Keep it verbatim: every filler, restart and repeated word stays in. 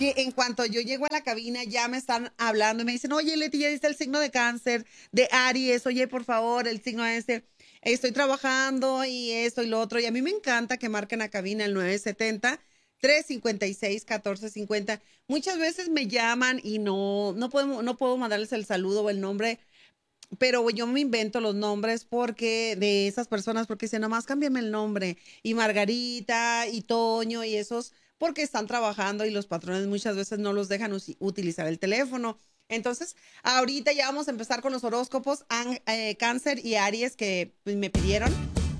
que en cuanto yo llego a la cabina ya me están hablando y me dicen, oye, Leti, ya diste el signo de cáncer, de Aries, oye, por favor, el signo este, estoy trabajando y esto y lo otro. Y a mí me encanta que marquen a cabina el nueve setenta, tres cincuenta y seis, catorce cincuenta. Muchas veces me llaman y no, no puedo, no puedo mandarles el saludo o el nombre, pero yo me invento los nombres porque de esas personas, porque dicen, nomás cámbiame el nombre. Y Margarita y Toño y esos, porque están trabajando y los patrones muchas veces no los dejan usi- utilizar el teléfono. Entonces, ahorita ya vamos a empezar con los horóscopos, an- eh, Cáncer y Aries que pues, me pidieron.